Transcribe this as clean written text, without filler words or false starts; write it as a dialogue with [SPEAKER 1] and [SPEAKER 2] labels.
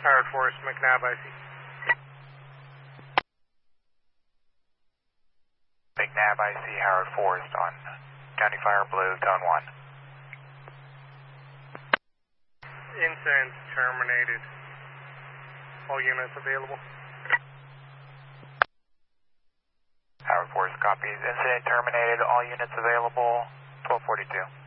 [SPEAKER 1] Howard Forest, McNabb, IC.
[SPEAKER 2] McNabb, IC, Howard Forest on County Fire Blue, Zone 1.
[SPEAKER 1] Incident terminated. All units available.
[SPEAKER 2] Howard Forest copies. Incident terminated. All units available. 1242.